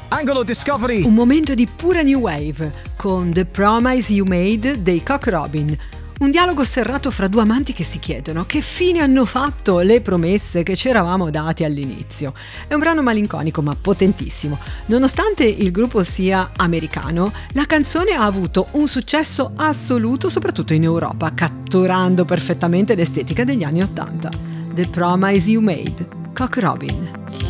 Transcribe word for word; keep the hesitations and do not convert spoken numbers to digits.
Angolo Discovery. Un momento di pura new wave con The Promise You Made dei Cock Robin. Un dialogo serrato fra due amanti che si chiedono che fine hanno fatto le promesse che ci eravamo dati all'inizio. È un brano malinconico ma potentissimo. Nonostante il gruppo sia americano, la canzone ha avuto un successo assoluto soprattutto in Europa, catturando perfettamente l'estetica degli anni Ottanta. The Promise You Made, Cock Robin.